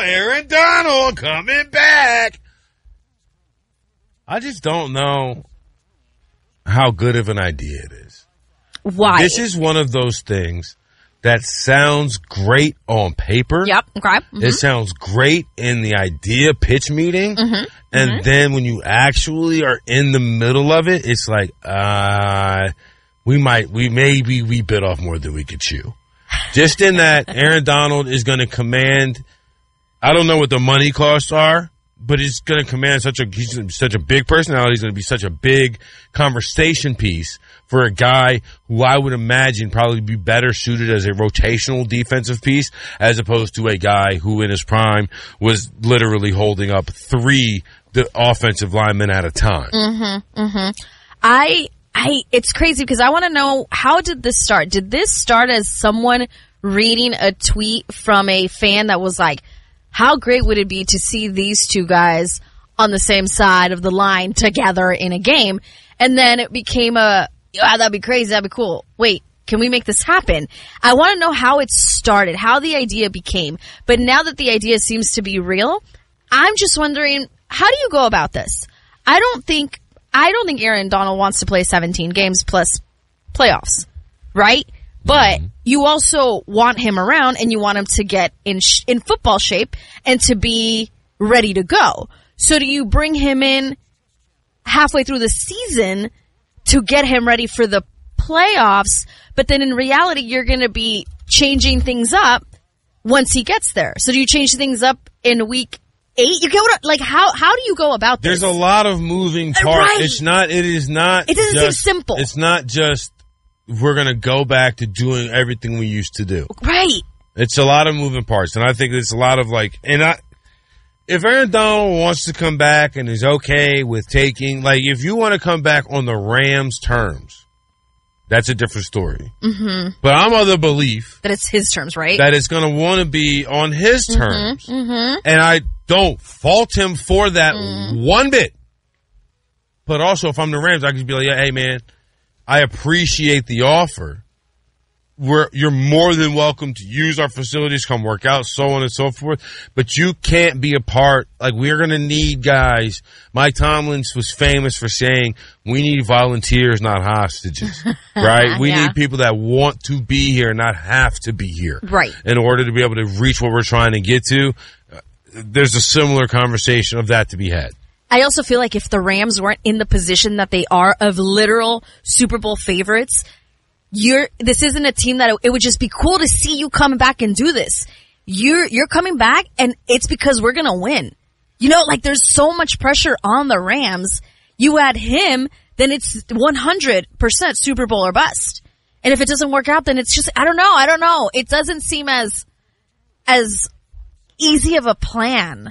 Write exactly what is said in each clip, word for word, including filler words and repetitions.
Aaron Donald coming back. I just don't know how good of an idea it is. Why? This is one of those things that sounds great on paper. Yep. Okay. Mm-hmm. It sounds great in the idea pitch meeting. Mm-hmm. And mm-hmm. then when you actually are in the middle of it, it's like, uh, we might, we maybe we bit off more than we could chew. Just in that Aaron Donald is going to command, I don't know what the money costs are, but he's going to command such a, he's such a big personality. He's going to be such a big conversation piece for a guy who I would imagine probably be better suited as a rotational defensive piece as opposed to a guy who in his prime was literally holding up three the offensive linemen at a time. Mm-hmm. Mm-hmm. I, I, it's crazy because I want to know, how did this start? Did this start as someone reading a tweet from a fan that was like, how great would it be to see these two guys on the same side of the line together in a game? And then it became a, yeah, that'd be crazy. That'd be cool. Wait, can we make this happen? I want to know how it started, how the idea became. But now that the idea seems to be real, I'm just wondering, how do you go about this? I don't think, I don't think Aaron Donald wants to play seventeen games plus playoffs, right? But you also want him around and you want him to get in sh- in football shape and to be ready to go. So do you bring him in halfway through the season to get him ready for the playoffs, but then in reality you're going to be changing things up once he gets there? So do you change things up in week eight? You get what, like, how how do you go about this? There's a lot of moving parts. Right. It's not, it is not It doesn't just, seem simple. It's not just we're going to go back to doing everything we used to do. Right. It's a lot of moving parts, and I think it's a lot of like, and I, if Aaron Donald wants to come back and is okay with taking, like, if you want to come back on the Rams' terms, that's a different story. Mm-hmm. But I'm of the belief that it's his terms, right? That it's going to want to be on his terms, mm-hmm. Mm-hmm. and I don't fault him for that mm. one bit. But also, if I'm the Rams, I could be like, yeah, hey man, I appreciate the offer. We're, you're more than welcome to use our facilities, come work out, so on and so forth. But you can't be a part. Like, we're going to need guys. Mike Tomlins was famous for saying, we need volunteers, not hostages. Right? We yeah. need people that want to be here, not have to be here. Right. In order to be able to reach what we're trying to get to. Uh, there's a similar conversation of that to be had. I also feel like if the Rams weren't in the position that they are of literal Super Bowl favorites, you're, this isn't a team that it, it would just be cool to see you coming back and do this. You're, you're coming back and it's because we're going to win. You know, like, there's so much pressure on the Rams. You add him, then it's one hundred percent Super Bowl or bust. And if it doesn't work out, then it's just, I don't know. I don't know. It doesn't seem as, as easy of a plan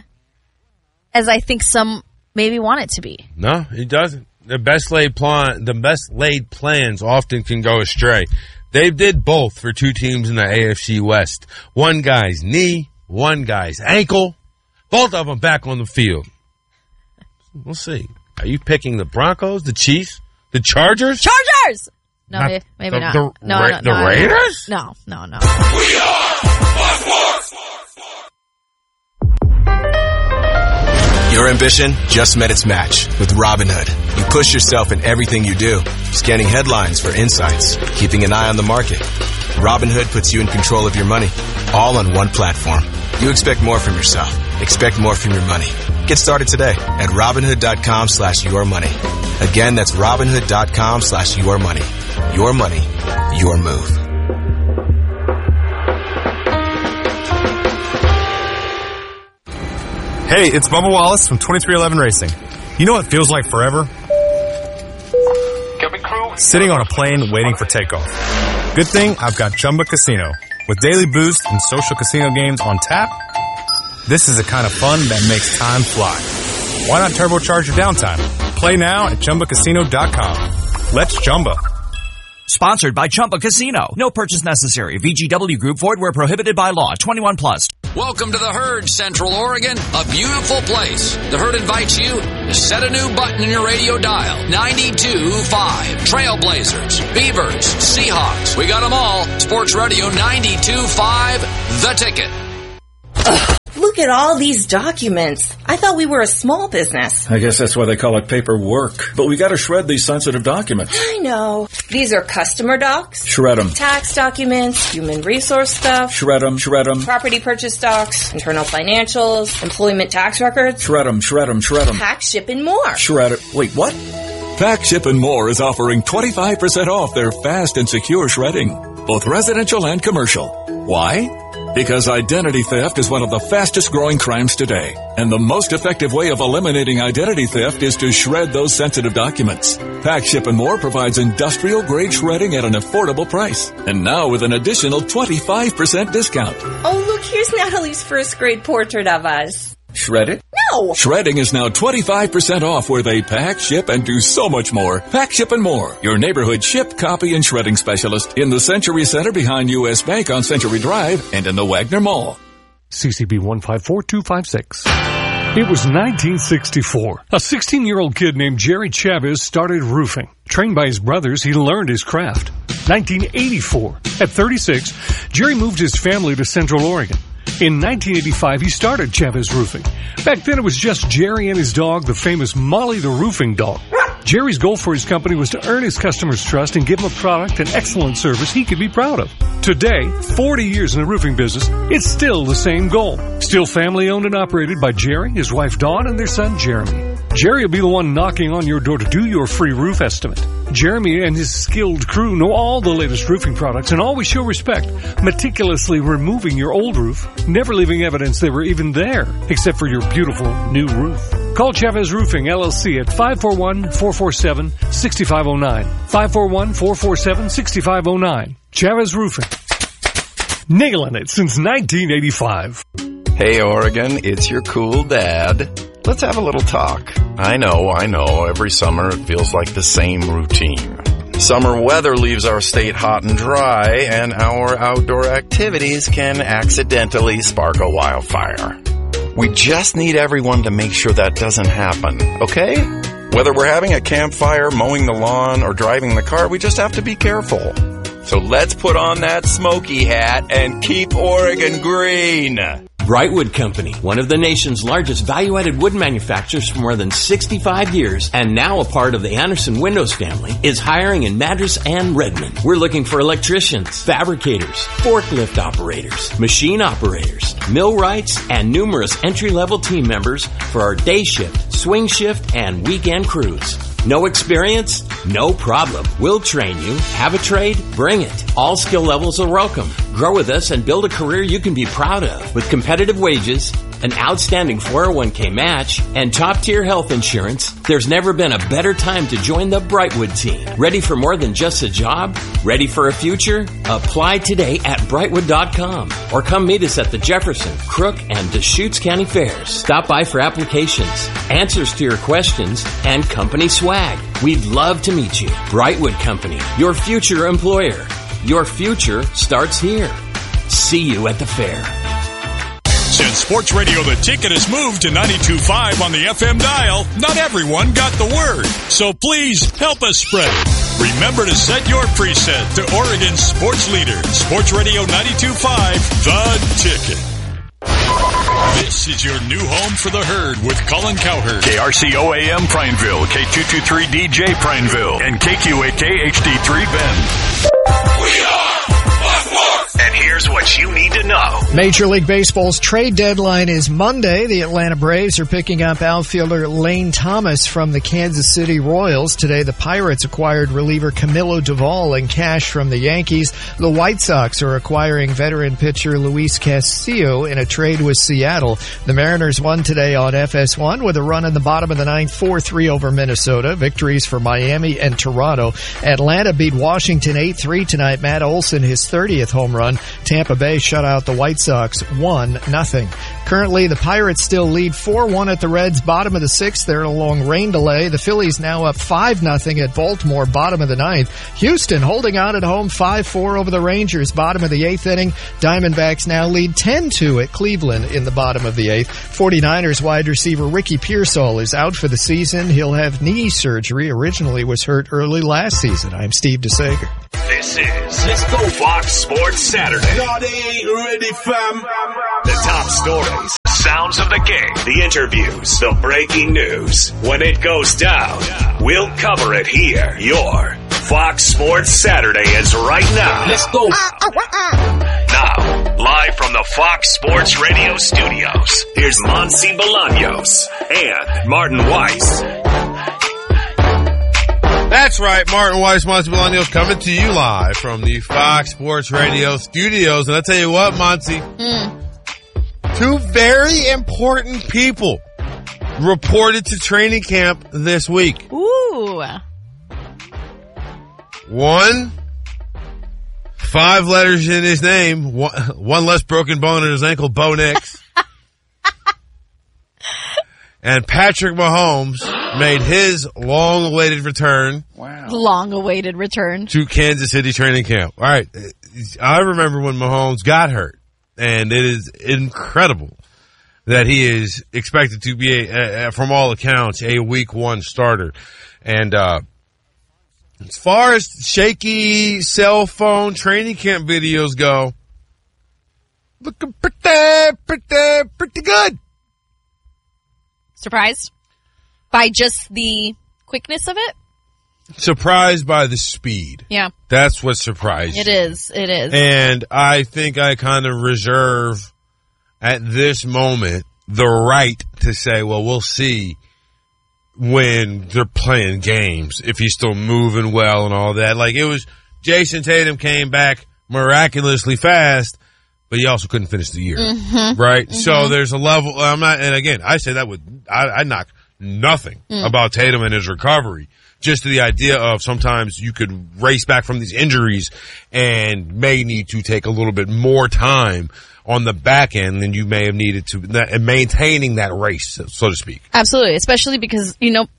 as I think some maybe want it to be. No, it doesn't. The best laid plan, the best laid plans often can go astray. They did both for two teams in the A F C West. One guy's knee, one guy's ankle. Both of them back on the field. We'll see. Are you picking the Broncos, the Chiefs, the Chargers? Chargers! No, not maybe, maybe the, not. The, no, Ra- no, the no, Raiders? No, no, no. We are Fox Sports! Your ambition just met its match with Robinhood. You push yourself in everything you do, scanning headlines for insights, keeping an eye on the market. Robinhood puts you in control of your money, all on one platform. You expect more from yourself. Expect more from your money. Get started today at Robinhood.com slash your money. Again, that's Robinhood.com slash your money. Your money, your move. Hey, it's Bubba Wallace from twenty-three eleven Racing. You know what feels like forever? Sitting on a plane waiting for takeoff. Good thing I've got Chumba Casino. With daily boost and social casino games on tap, this is the kind of fun that makes time fly. Why not turbocharge your downtime? Play now at Chumba Casino dot com. Let's Chumba. Sponsored by Chumba Casino. No purchase necessary. V G W Group. Void where prohibited by law. twenty-one plus. Welcome to the Herd, Central Oregon, a beautiful place. The Herd invites you to set a new button in your radio dial. ninety-two point five. Trailblazers, Beavers, Seahawks. We got them all. Sports Radio ninety-two point five, The Ticket. Ugh, look Look at all these documents. I thought we were a small business. I guess that's why they call it paperwork. But we gotta shred these sensitive documents. I know. These are customer docs. Shred them. Tax documents, human resource stuff. Shred them, shred them. Property purchase docs, internal financials, employment tax records. Shred them, shred them, shred them. Tax, ship, and more. Shred it. Wait, what? Pack, Ship, and More is offering twenty-five percent off their fast and secure shredding, both residential and commercial. Why? Because identity theft is one of the fastest growing crimes today, and the most effective way of eliminating identity theft is to shred those sensitive documents. Pack, Ship, and More provides industrial grade shredding at an affordable price, and now with an additional twenty-five percent discount. Oh, look, here's Natalie's first grade portrait of us. Shred it? No! Shredding is now twenty-five percent off where they pack, ship, and do so much more. Pack, Ship, and More. Your neighborhood ship, copy, and shredding specialist in the Century Center behind U S Bank on Century Drive and in the Wagner Mall. C C B one five four two five six. It was nineteen sixty-four. A sixteen-year-old kid named Jerry Chavez started roofing. Trained by his brothers, he learned his craft. nineteen eighty-four. At thirty-six, Jerry moved his family to Central Oregon. In nineteen eighty-five, he started Chavez Roofing. Back then, it was just Jerry and his dog, the famous Molly the Roofing Dog. Jerry's goal for his company was to earn his customers' trust and give them a product and excellent service he could be proud of. Today, forty years in the roofing business, it's still the same goal. Still family owned and operated by Jerry, his wife Dawn, and their son Jeremy. Jerry will be the one knocking on your door to do your free roof estimate. Jeremy and his skilled crew know all the latest roofing products and always show respect, meticulously removing your old roof, never leaving evidence they were even there, except for your beautiful new roof. Call Chavez Roofing, L L C at five four one, four four seven, six five zero nine. five four one, four four seven, six five zero nine. Chavez Roofing. Nailing it since nineteen eighty-five. Hey, Oregon, it's your cool dad. Let's have a little talk. I know, I know, every summer it feels like the same routine. Summer weather leaves our state hot and dry, and our outdoor activities can accidentally spark a wildfire. We just need everyone to make sure that doesn't happen, okay? Whether we're having a campfire, mowing the lawn, or driving the car, we just have to be careful. So let's put on that smoky hat and keep Oregon green. Brightwood Company, one of the nation's largest value-added wood manufacturers for more than sixty-five years and now a part of the Anderson Windows family, is hiring in Madras and Redmond. We're looking for electricians, fabricators, forklift operators, machine operators, millwrights, and numerous entry-level team members for our day shift, swing shift, and weekend crews. No experience? No problem. We'll train you. Have a trade? Bring it. All skill levels are welcome. Grow with us and build a career you can be proud of. With competitive wages, an outstanding four oh one k match, and top-tier health insurance, there's never been a better time to join the Brightwood team. Ready for more than just a job? Ready for a future? Apply today at brightwood dot com or come meet us at the Jefferson, Crook, and Deschutes County Fairs. Stop by for applications, answers to your questions, and company swag. We'd love to meet you. Brightwood Company, your future employer. Your future starts here. See you at the fair. Since Sports Radio The Ticket has moved to ninety-two point five on the F M dial, not everyone got the word. So please help us spread it. Remember to set your preset to Oregon's sports leader, Sports Radio ninety-two point five, The Ticket. This is your new home for the herd with Colin Cowherd. K R C O A M Prineville, K two two three D J Prineville, and K Q A K H D three Bend. We are Sports. And here's what you need to know. Major League Baseball's trade deadline is Monday. The Atlanta Braves are picking up outfielder Lane Thomas from the Kansas City Royals. Today, the Pirates acquired reliever Camilo Doval in cash from the Yankees. The White Sox are acquiring veteran pitcher Luis Castillo in a trade with Seattle. The Mariners won today on F S one with a run in the bottom of the ninth, four three over Minnesota. Victories for Miami and Toronto. Atlanta beat Washington eight three tonight. Matt Olson, his thirtieth home run. Tampa Bay shut out the White Sox one nothing. Currently, the Pirates still lead four one at the Reds, bottom of the sixth. They're in a long rain delay. The Phillies now up five nothing at Baltimore, bottom of the ninth. Houston holding out at home five four over the Rangers, bottom of the eighth inning. Diamondbacks now lead ten two at Cleveland in the bottom of the eighth. forty-niners wide receiver Ricky Pearsall is out for the season. He'll have knee surgery. Originally was hurt early last season. I'm Steve DeSager. This is Cisco Fox Sports Saturday. Y'all they ain't ready, fam. The top stories, sound sounds of the game, the interviews, the breaking news. When it goes down, we'll cover it here. Your Fox Sports Saturday is right now. Let's go. Now, live from the Fox Sports Radio studios, here's Monty Bolaños and Martin Weiss. That's right, Martin Weiss, Monty Bolaños coming to you live from the Fox Sports Radio studios. And I tell you what, Monty, mm. two very important people reported to training camp this week. Ooh. One, five letters in his name, one, one less broken bone in his ankle, Bo Nix. And Patrick Mahomes made his long-awaited return. Wow. Long-awaited return. To Kansas City training camp. All right. I remember when Mahomes got hurt, and it is incredible that he is expected to be, a, a, from all accounts, a week one starter. And, uh, as far as shaky cell phone training camp videos go, looking pretty, pretty, pretty good. Surprised by just the quickness of it? Surprised by the speed. Yeah. That's what surprised It me. is. It is. And I think I kind of reserve at this moment the right to say, well, we'll see when they're playing games, if he's still moving well and all that. Like, it was, Jason Tatum came back miraculously fast, but he also couldn't finish the year. Mm-hmm. Right? Mm-hmm. So there's a level, I'm not, and again, I say that with, I, I knock nothing mm. about Tatum and his recovery. Just the idea of sometimes you could race back from these injuries and may need to take a little bit more time on the back end than you may have needed to, and maintaining that race, so to speak. Absolutely, especially because, you know,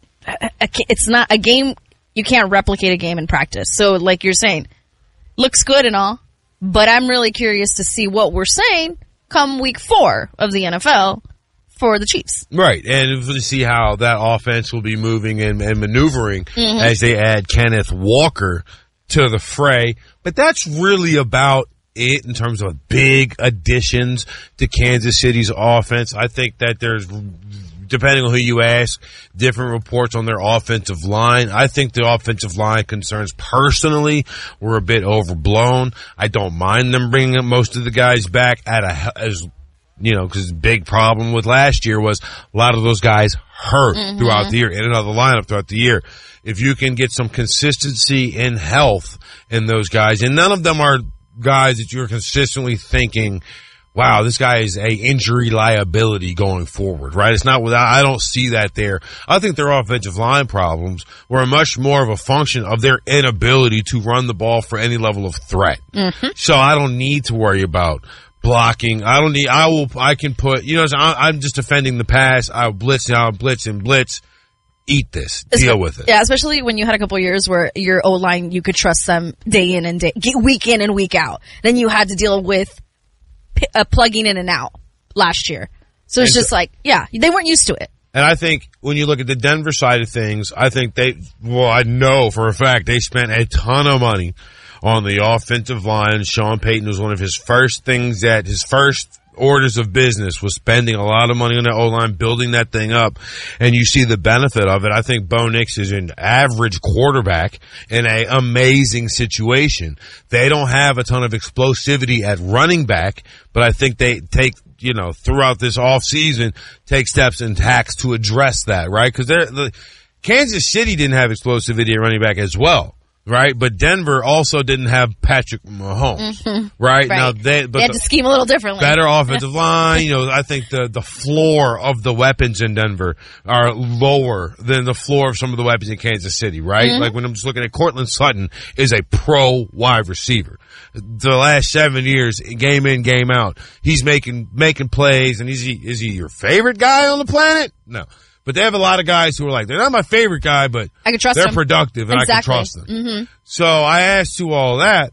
it's not a game, you can't replicate a game in practice. So like you're saying, looks good and all, but I'm really curious to see what we're saying come week four of the N F L for the Chiefs. Right, and to see how that offense will be moving and, and maneuvering mm-hmm. as they add Kenneth Walker to the fray. But that's really about it in terms of big additions to Kansas City's offense. I think that there's, depending on who you ask, different reports on their offensive line. I think the offensive line concerns personally were a bit overblown. I don't mind them bringing most of the guys back at a, as, you know, because the big problem with last year was a lot of those guys hurt mm-hmm. throughout the year, in and out of the lineup throughout the year. If you can get some consistency in health in those guys, and none of them are guys that you're consistently thinking, wow, this guy is a injury liability going forward, right? It's not without, I don't see that there. I think their offensive line problems were much more of a function of their inability to run the ball for any level of threat. Mm-hmm. So I don't need to worry about blocking. I don't need, I will, I can put, you know, I'm just defending the pass. I'll blitz, I'll blitz and blitz. Eat this. Deal with it. Yeah, especially when you had a couple of years where your O-line, you could trust them day in and day, week in and week out. Then you had to deal with p- uh, plugging in and out last year. So it's and just so, like, yeah, they weren't used to it. And I think when you look at the Denver side of things, I think they, well, I know for a fact they spent a ton of money on the offensive line. Sean Payton was one of his first things that his first orders of business was spending a lot of money on that O-line, building that thing up, and you see the benefit of it. I think Bo Nix is an average quarterback in an amazing situation. They don't have a ton of explosivity at running back, but I think they take, you know, throughout this off season, take steps and tacks to address that, right? Because the Kansas City didn't have explosivity at running back as well. Right, but Denver also didn't have Patrick Mahomes, mm-hmm. right? right? Now they, but they had the to scheme a little differently. Better offensive line, you know. I think the the floor of the weapons in Denver are lower than the floor of some of the weapons in Kansas City, right? Mm-hmm. Like when I'm just looking at Cortland Sutton is a pro wide receiver. The last seven years, game in, game out, he's making making plays, and is he is he your favorite guy on the planet? No. But they have a lot of guys who are like, they're not my favorite guy, but I can trust they're them. productive and exactly. I can trust them. Mm-hmm. So I asked you all that.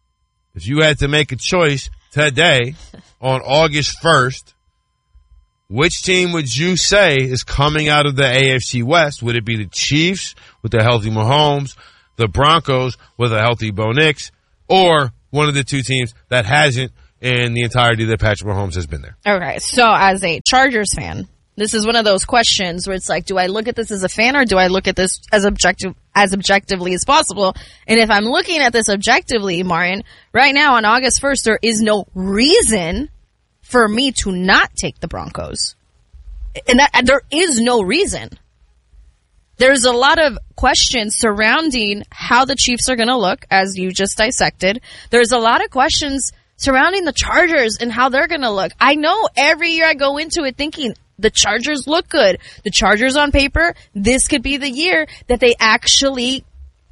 If you had to make a choice today on August first, which team would you say is coming out of the A F C West? Would it be the Chiefs with a healthy Mahomes, the Broncos with a healthy Bo Nix, or one of the two teams that hasn't in the entirety that Patrick Mahomes has been there. Okay, so as a Chargers fan, this is one of those questions where it's like, do I look at this as a fan or do I look at this as objective as objectively as possible? And if I'm looking at this objectively, Martin, right now on August first, there is no reason for me to not take the Broncos. And, that, and there is no reason. There's a lot of questions surrounding how the Chiefs are going to look, as you just dissected. There's a lot of questions surrounding the Chargers and how they're going to look. I know every year I go into it thinking the Chargers look good. The Chargers on paper, this could be the year that they actually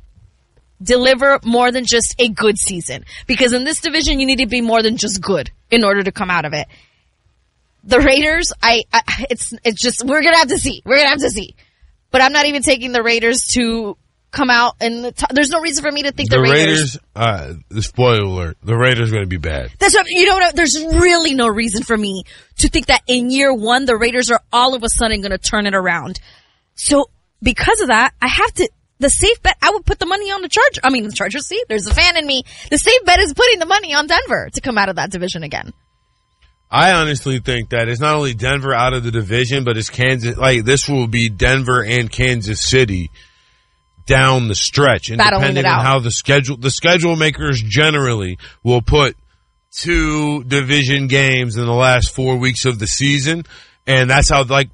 deliver more than just a good season. Because in this division, you need to be more than just good in order to come out of it. The Raiders, I, I it's it's just, we're going to have to see. We're going to have to see. But I'm not even taking the Raiders to come out and the top. There's no reason for me to think the, the Raiders. Raiders uh, the spoiler alert, the Raiders are going to be bad. That's what, you know what, there's really no reason for me to think that in year one, the Raiders are all of a sudden going to turn it around. So because of that, I have to, the safe bet, I would put the money on the Chargers. I mean, the Chargers, see, there's a fan in me. The safe bet is putting the money on Denver to come out of that division again. I honestly think that it's not only Denver out of the division, but it's Kansas. Like, this will be Denver and Kansas City down the stretch. And battling depending it out. on how the schedule, the schedule makers generally will put two division games in the last four weeks of the season. And that's how, like,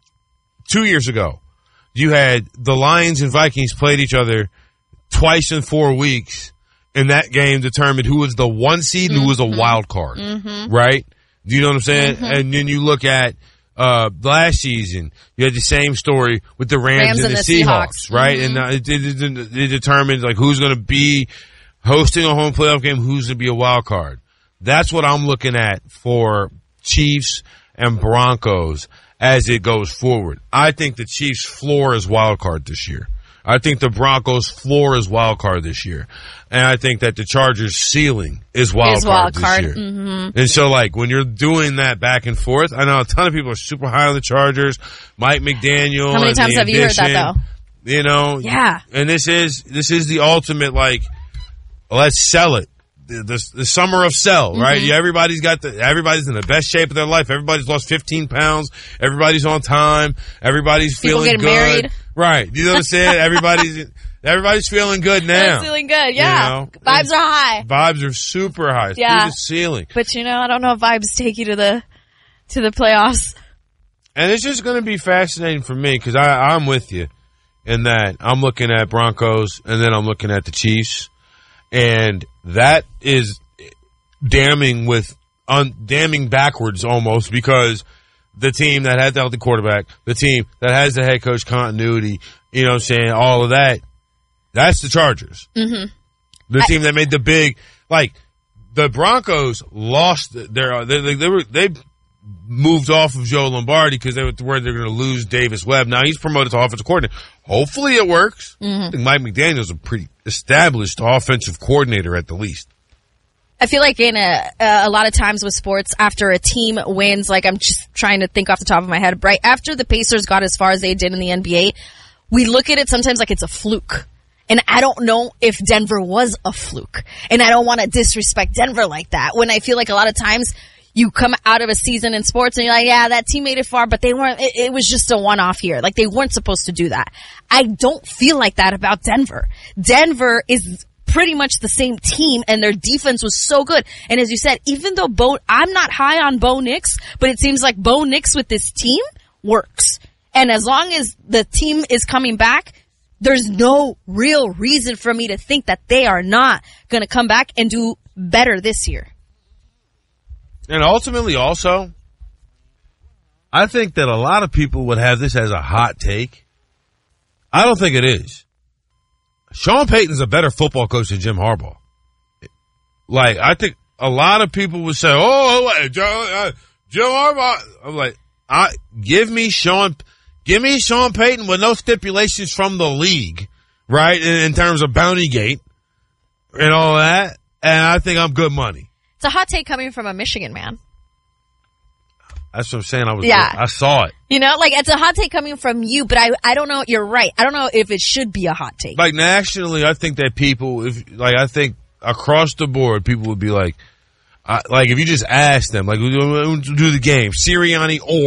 two years ago, you had the Lions and Vikings played each other twice in four weeks. And that game determined who was the one seed and who was a wild card. Mm-hmm. Right? Do you know what I'm saying? Mm-hmm. And then you look at uh last season, you had the same story with the Rams, Rams and, and the, the Seahawks, Seahawks. right? Mm-hmm. And uh, it, it, it, it determines like who's going to be hosting a home playoff game, who's going to be a wild card. That's what I'm looking at for Chiefs and Broncos as it goes forward. I think the Chiefs' floor is wild card this year. I think the Broncos' floor is wild card this year. And I think that the Chargers' ceiling is wild Is card wild this card. year. Mm-hmm. And so, like, when you're doing that back and forth, I know a ton of people are super high on the Chargers. Mike McDaniel. How many and times the have you heard that, ambition, though? You know? Yeah. And this is, this is the ultimate, like, let's sell it. The, the, the summer of sell, right? Mm-hmm. Yeah, everybody's got the, everybody's in the best shape of their life. Everybody's lost fifteen pounds. Everybody's on time. Everybody's People feeling getting good. married. Right. You know what I'm saying? Everybody's, everybody's feeling good now. I'm feeling good, yeah. You know? Vibes are high. Vibes are super high. It's Yeah. through the ceiling. But you know, I don't know if vibes take you to the to the playoffs. And it's just going to be fascinating for me because I'm with you in that I'm looking at Broncos and then I'm looking at the Chiefs. And that is damning with, un, damning backwards almost because the team that had the healthy quarterback, the team that has the head coach continuity, you know what I'm saying, all of that, that's the Chargers. Mm-hmm. The I, team that made the big, like, the Broncos lost their, they, they, they were, they moved off of Joe Lombardi because they were worried they're going to lose Davis Webb. Now he's promoted to offensive coordinator. Hopefully it works. Mm-hmm. I think Mike McDaniel's a pretty established offensive coordinator at the least. I feel like in a, a lot of times with sports, after a team wins, like I'm just trying to think off the top of my head, right after the Pacers got as far as they did in the N B A, we look at it sometimes like it's a fluke. And I don't know if Denver was a fluke. And I don't want to disrespect Denver like that. When I feel like a lot of times you come out of a season in sports and you're like, yeah, that team made it far, but they weren't, it, it was just a one-off year. Like they weren't supposed to do that. I don't feel like that about Denver. Denver is pretty much the same team and their defense was so good. And as you said, even though Bo, I'm not high on Bo Nix, but it seems like Bo Nix with this team works. And as long as the team is coming back, there's no real reason for me to think that they are not going to come back and do better this year. And ultimately also, I think that a lot of people would have this as a hot take. I don't think it is. Sean Payton's a better football coach than Jim Harbaugh. Like, I think a lot of people would say, oh, wait, Joe, uh, Jim Harbaugh. I'm like, I, give me Sean, give me Sean Payton with no stipulations from the league, right? In, in terms of Bounty Gate and all that. And I think I'm good money. It's a hot take coming from a Michigan man. That's what I'm saying. I was, Yeah. I saw it. You know, like it's a hot take coming from you, but I, I don't know. You're right. I don't know if it should be a hot take. Like nationally, I think that people, if like, I think across the board, people would be like, I, like if you just ask them, like, we'll do the game, Sirianni or